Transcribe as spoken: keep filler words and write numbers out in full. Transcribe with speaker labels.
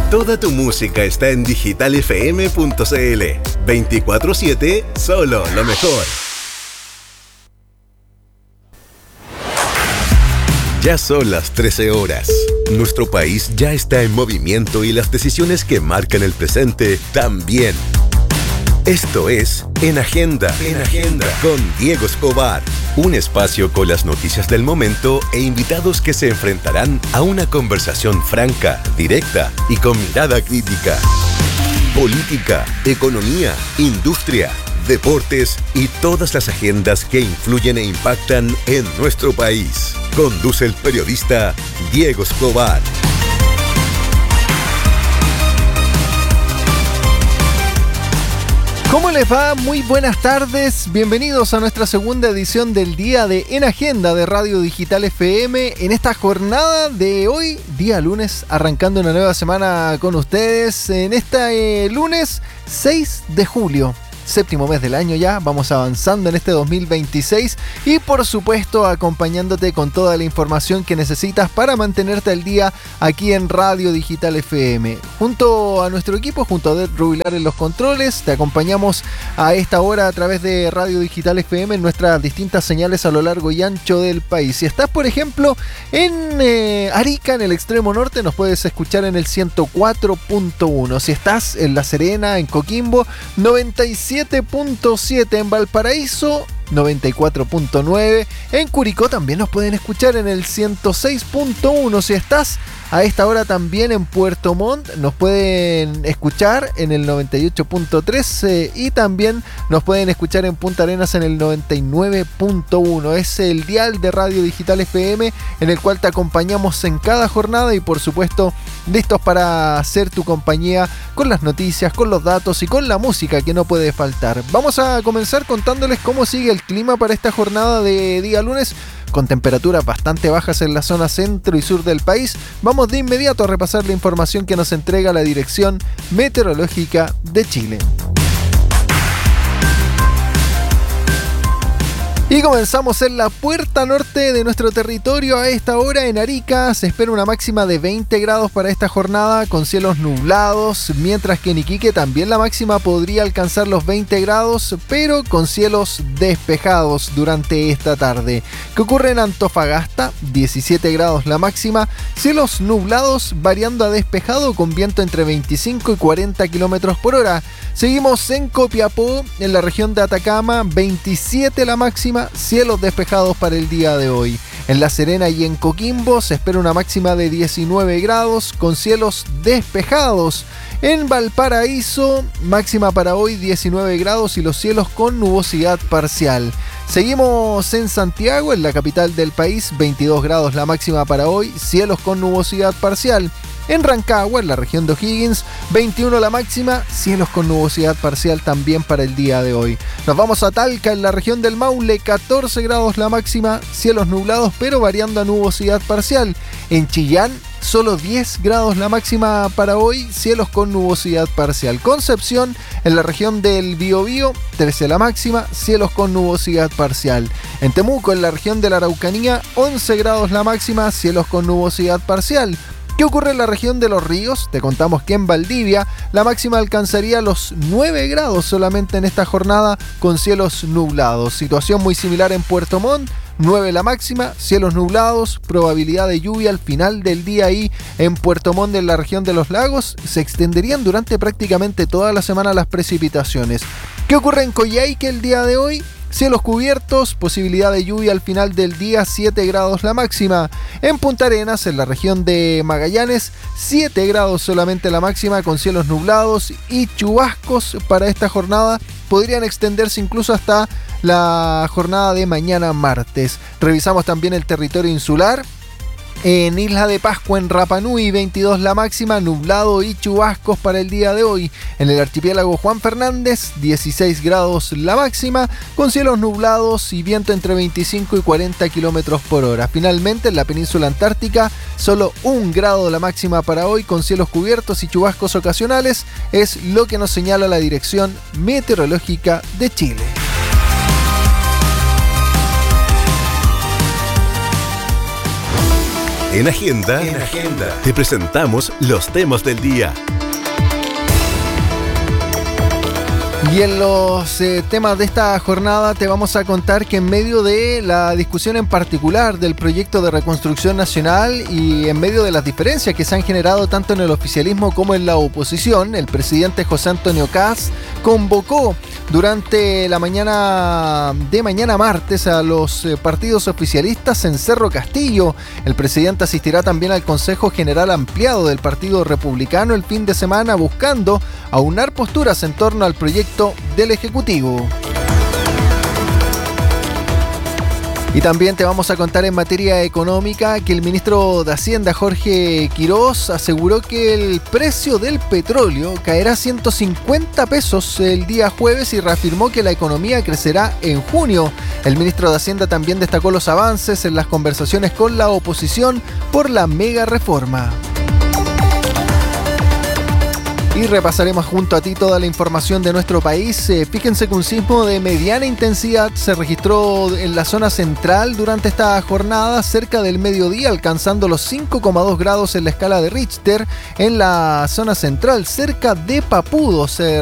Speaker 1: Toda tu música está en digital f m punto c l. veinticuatro siete, solo lo mejor. Ya son las trece horas. Nuestro país ya está en movimiento y las decisiones que marcan el presente también. Esto es En Agenda, En Agenda, con Diego Escobar. Un espacio con las noticias del momento e invitados que se enfrentarán a una conversación franca, directa y con mirada crítica. Política, economía, industria, deportes y todas las agendas que influyen e impactan en nuestro país. Conduce el periodista Diego Escobar.
Speaker 2: ¿Cómo les va? Muy buenas tardes. Bienvenidos a nuestra segunda edición del día de En Agenda de Radio Digital F M. En esta jornada de hoy, día lunes, arrancando una nueva semana con ustedes. En este lunes seis de julio. Séptimo mes del año ya, vamos avanzando en este dos mil veintiséis y por supuesto acompañándote con toda la información que necesitas para mantenerte al día aquí en Radio Digital F M. Junto a nuestro equipo, junto a Ed Rubilar en los controles, te acompañamos a esta hora a través de Radio Digital F M en nuestras distintas señales a lo largo y ancho del país. Si estás, por ejemplo, en eh, Arica, en el extremo norte, nos puedes escuchar en el ciento cuatro punto uno. Si estás en La Serena, en Coquimbo, noventa y siete punto siete, en Valparaíso noventa y cuatro punto nueve, en Curicó también nos pueden escuchar en el ciento seis punto uno. Si estás a esta hora también en Puerto Montt, nos pueden escuchar en el noventa y ocho punto tres eh, y también nos pueden escuchar en Punta Arenas en el noventa y nueve punto uno. Es el dial de Radio Digital F M en el cual te acompañamos en cada jornada y por supuesto listos para hacer tu compañía con las noticias, con los datos y con la música que no puede faltar. Vamos a comenzar contándoles cómo sigue el clima para esta jornada de día lunes, con temperaturas bastante bajas en la zona centro y sur del país. Vamos de inmediato a repasar la información que nos entrega la Dirección Meteorológica de Chile. Y comenzamos en la puerta norte de nuestro territorio. A esta hora en Arica se espera una máxima de veinte grados para esta jornada con cielos nublados, mientras que en Iquique también la máxima podría alcanzar los veinte grados, pero con cielos despejados durante esta tarde. ¿Qué ocurre en Antofagasta? diecisiete grados la máxima, cielos nublados variando a despejado con viento entre veinticinco y cuarenta kilómetros por hora. Seguimos en Copiapó, en la región de Atacama, veintisiete la máxima, cielos despejados para el día de hoy. En La Serena y en Coquimbo se espera una máxima de diecinueve grados con cielos despejados. En Valparaíso, máxima para hoy diecinueve grados y los cielos con nubosidad parcial. Seguimos en Santiago, en la capital del país, veintidós grados la máxima para hoy, cielos con nubosidad parcial. En Rancagua, en la región de O'Higgins, veintiuno la máxima, cielos con nubosidad parcial también para el día de hoy. Nos vamos a Talca, en la región del Maule, catorce grados la máxima, cielos nublados pero variando a nubosidad parcial. En Chillán, solo diez grados la máxima para hoy, cielos con nubosidad parcial. Concepción, en la región del Biobío, trece la máxima, cielos con nubosidad parcial. En Temuco, en la región de la Araucanía, once grados la máxima, cielos con nubosidad parcial. ¿Qué ocurre en la región de Los Ríos? Te contamos que en Valdivia la máxima alcanzaría los nueve grados solamente en esta jornada con cielos nublados. Situación muy similar en Puerto Montt, nueve la máxima, cielos nublados, probabilidad de lluvia al final del día ahí en Puerto Montt, en la región de los lagos. Se extenderían durante prácticamente toda la semana las precipitaciones. ¿Qué ocurre en Coyhaique el día de hoy? Cielos cubiertos, posibilidad de lluvia al final del día, siete grados la máxima. En Punta Arenas, en la región de Magallanes, siete grados solamente la máxima con cielos nublados y chubascos para esta jornada. Podrían extenderse incluso hasta la jornada de mañana martes. Revisamos también el territorio insular. En Isla de Pascua, en Rapa Nui, veintidós la máxima, nublado y chubascos para el día de hoy. En el archipiélago Juan Fernández, dieciséis grados la máxima, con cielos nublados y viento entre veinticinco y cuarenta kilómetros por hora. Finalmente, en la península antártica, solo un grado la máxima para hoy, con cielos cubiertos y chubascos ocasionales, es lo que nos señala la Dirección Meteorológica de Chile.
Speaker 1: En Agenda, en Agenda, te presentamos los temas del día.
Speaker 2: Y en los eh, temas de esta jornada te vamos a contar que en medio de la discusión en particular del proyecto de reconstrucción nacional y en medio de las diferencias que se han generado tanto en el oficialismo como en la oposición, el presidente José Antonio Kast convocó durante la mañana de mañana martes a los eh, partidos oficialistas en Cerro Castillo. El presidente asistirá también al Consejo General Ampliado del Partido Republicano el fin de semana, buscando aunar posturas en torno al proyecto del Ejecutivo. Y también te vamos a contar en materia económica que el ministro de Hacienda, Jorge Quirós, aseguró que el precio del petróleo caerá ciento cincuenta pesos el día jueves y reafirmó que la economía crecerá en junio. El ministro de Hacienda también destacó los avances en las conversaciones con la oposición por la mega reforma. Y repasaremos junto a ti toda la información de nuestro país. Eh, fíjense que un sismo de mediana intensidad se registró en la zona central durante esta jornada, cerca del mediodía, alcanzando los cinco coma dos grados en la escala de Richter en la zona central, cerca de Papudo. Se